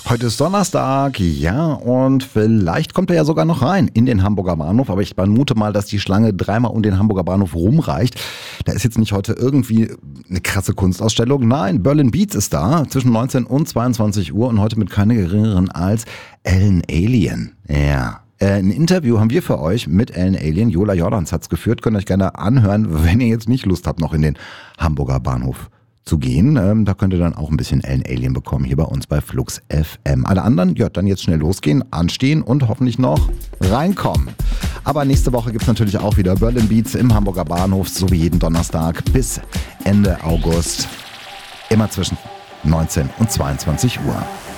Heute ist Donnerstag, ja, und vielleicht kommt er ja sogar noch rein in den Hamburger Bahnhof, aber ich vermute mal, dass die Schlange dreimal um den Hamburger Bahnhof rumreicht. Da ist jetzt nicht heute irgendwie eine krasse Kunstausstellung. Nein, Berlin Beats ist da zwischen 19 und 22 Uhr und heute mit keiner geringeren als Ellen Allien. Ja. Ein Interview haben wir für euch mit Ellen Allien. Jola Jordans hat's geführt. Könnt ihr euch gerne anhören, wenn ihr jetzt nicht Lust habt, noch in den Hamburger Bahnhof zu gehen. Da könnt ihr dann auch ein bisschen Ellen Allien bekommen, hier bei uns bei Flux FM. Alle anderen, ja, dann jetzt schnell losgehen, anstehen und hoffentlich noch reinkommen. Aber nächste Woche gibt's natürlich auch wieder Berlin Beats im Hamburger Bahnhof, so wie jeden Donnerstag bis Ende August. Immer zwischen 19 und 22 Uhr.